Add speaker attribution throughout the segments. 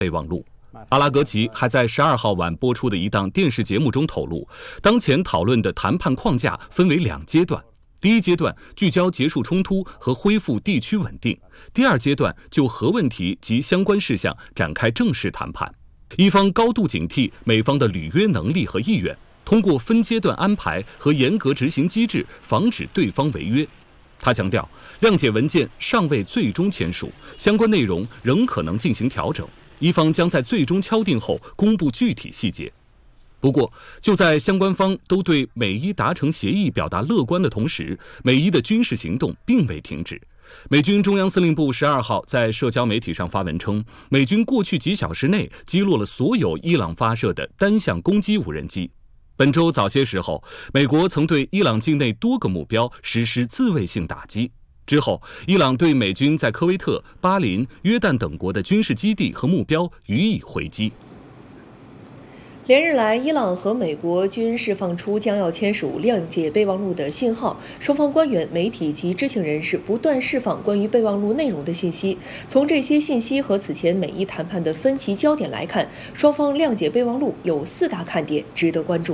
Speaker 1: 备忘录。阿拉格齐还在12号晚播出的一档电视节目中透露，当前讨论的谈判框架分为2阶段。第一阶段聚焦结束冲突和恢复地区稳定，第二阶段就核问题及相关事项展开正式谈判。一方高度警惕美方的履约能力和意愿，通过分阶段安排和严格执行机制，防止对方违约。他强调，谅解文件尚未最终签署，相关内容仍可能进行调整，一方将在最终敲定后公布具体细节。不过，就在相关方都对美伊达成协议表达乐观的同时，美伊的军事行动并未停止。美军中央司令部12号在社交媒体上发文称，美军过去几小时内击落了所有伊朗发射的单向攻击无人机。本周早些时候，美国曾对伊朗境内多个目标实施自卫性打击。之后，伊朗对美军在科威特、巴林、约旦等国的军事基地和目标予以回击。
Speaker 2: 连日来，伊朗和美国均释放出将要签署谅解备忘录的信号，双方官员、媒体及知情人士不断释放关于备忘录内容的信息。从这些信息和此前美伊谈判的分歧焦点来看，双方谅解备忘录有4大看点值得关注。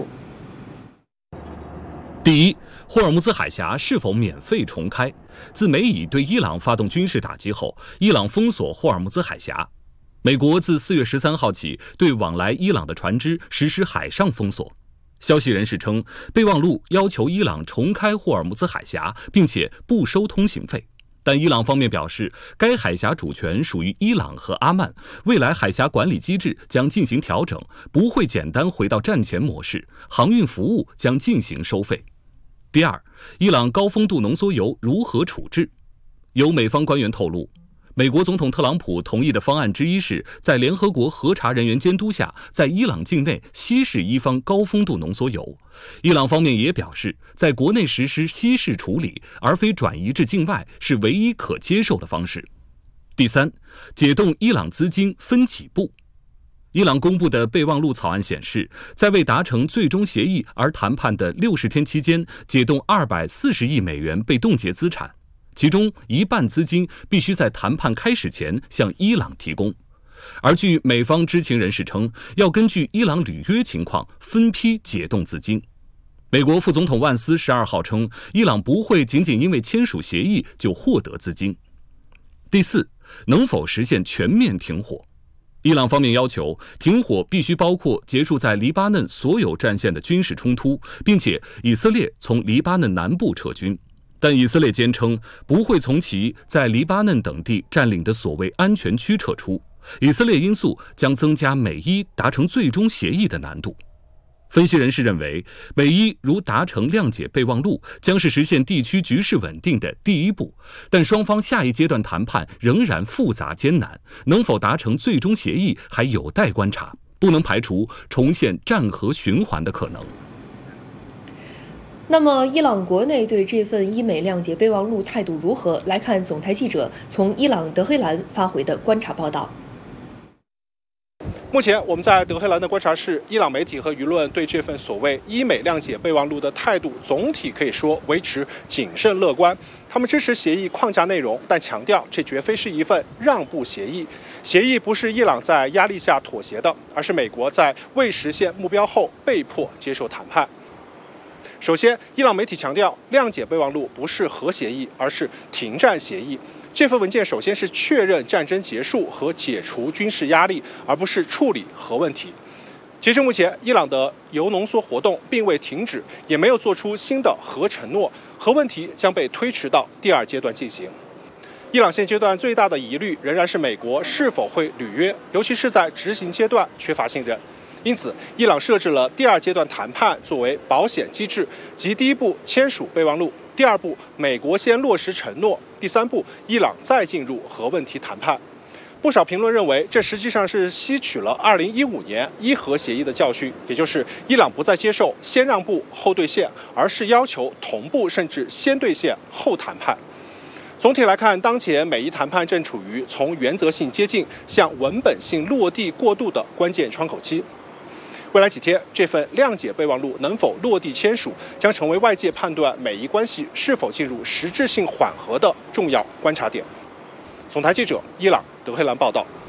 Speaker 1: 第一，霍尔木兹海峡是否免费重开？自美以对伊朗发动军事打击后，伊朗封锁霍尔木兹海峡。美国自4月13号起对往来伊朗的船只实施海上封锁。消息人士称，备忘录要求伊朗重开霍尔木兹海峡，并且不收通行费。但伊朗方面表示，该海峡主权属于伊朗和阿曼，未来海峡管理机制将进行调整，不会简单回到战前模式，航运服务将进行收费。第二，伊朗高丰度浓缩铀如何处置？有美方官员透露，美国总统特朗普同意的方案之一是在联合国核查人员监督下，在伊朗境内稀释一方高丰度浓缩铀。伊朗方面也表示，在国内实施稀释处理，而非转移至境外，是唯一可接受的方式。第三，解冻伊朗资金分几步。伊朗公布的备忘录草案显示，在未达成最终协议而谈判的60天期间，解冻240亿美元被冻结资产。其中一半资金必须在谈判开始前向伊朗提供，而据美方知情人士称，要根据伊朗履约情况分批解冻资金。美国副总统万斯12号称，伊朗不会仅仅因为签署协议就获得资金。第四，能否实现全面停火？伊朗方面要求停火必须包括结束在黎巴嫩所有战线的军事冲突，并且以色列从黎巴嫩南部撤军。但以色列坚称不会从其在黎巴嫩等地占领的所谓安全区撤出，以色列因素将增加美伊达成最终协议的难度。分析人士认为，美伊如达成谅解备忘录，将是实现地区局势稳定的第一步，但双方下一阶段谈判仍然复杂艰难，能否达成最终协议还有待观察，不能排除重现战核循环的可能。
Speaker 2: 那么，伊朗国内对这份伊美谅解备忘录态度如何？来看总台记者从伊朗德黑兰发回的观察报道。
Speaker 3: 目前我们在德黑兰的观察室，伊朗媒体和舆论对这份所谓伊美谅解备忘录的态度总体可以说维持谨慎乐观。他们支持协议框架内容，但强调这绝非是一份让步协议。协议不是伊朗在压力下妥协的，而是美国在未实现目标后被迫接受谈判。首先，伊朗媒体强调，谅解备忘录不是核协议，而是停战协议。这份文件首先是确认战争结束和解除军事压力，而不是处理核问题。截至目前，伊朗的铀浓缩活动并未停止，也没有做出新的核承诺，核问题将被推迟到第2阶段进行。伊朗现阶段最大的疑虑仍然是美国是否会履约，尤其是在执行阶段缺乏信任。因此，伊朗设置了第2阶段谈判作为保险机制，即第1步签署备忘录，第2步美国先落实承诺，第3步伊朗再进入核问题谈判。不少评论认为，这实际上是吸取了2015年伊核协议的教训，也就是伊朗不再接受先让步后兑现，而是要求同步甚至先兑现后谈判。总体来看，当前美伊谈判正处于从原则性接近向文本性落地过渡的关键窗口期。未来几天，这份谅解备忘录能否落地签署，将成为外界判断美伊关系是否进入实质性缓和的重要观察点。总台记者伊朗德黑兰报道。